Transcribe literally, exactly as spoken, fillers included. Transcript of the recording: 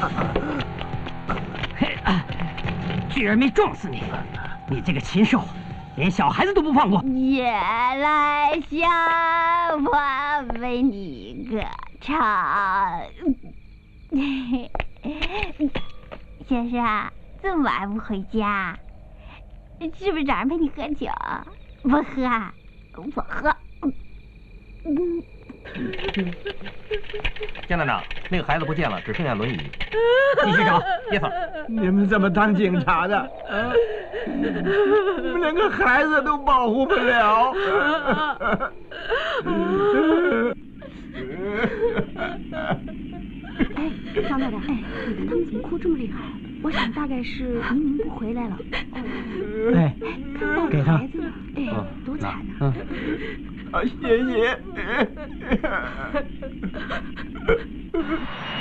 嘿，居然没撞死你！你这个禽兽，连小孩子都不放过！ 夜来香，我为你歌唱。先生，这么晚还不回家？是不是找人陪你喝酒？不喝，我喝。嗯。 江站长，那个孩子不见了，只剩下轮椅。继续找，叶总。 你们怎么当警察的？啊，你们连个孩子都保护不了。 哎，张太太，哎，你看他们怎么哭这么厉害？我想大概是移民部回来了。 哎， 看给他孩子呢，哎，多惨啊！ 嗯， 啊，谢谢。